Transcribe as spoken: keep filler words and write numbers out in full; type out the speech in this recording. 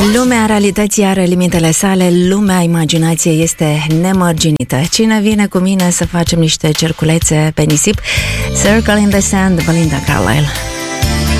Lumea realității are limitele sale, lumea imaginației este nemărginită. Cine vine cu mine să facem niște cerculețe pe nisip? Circle in the Sand, Belinda Carlisle.